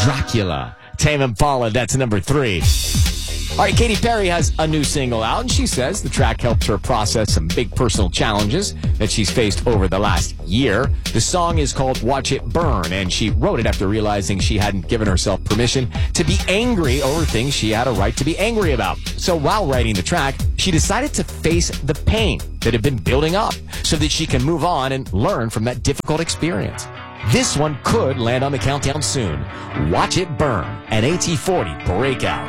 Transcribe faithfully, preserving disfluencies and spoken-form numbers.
Dracula. Tame Impala, that's number three. All right, Katy Perry has a new single out, and she says the track helped her process some big personal challenges that she's faced over the last year. The song is called Watch It Burn, and she wrote it after realizing she hadn't given herself permission to be angry over things she had a right to be angry about. So while writing the track, she decided to face the pain that had been building up so that she can move on and learn from that difficult experience. This one could land on the countdown soon. Watch It Burn, an A T forty Breakout.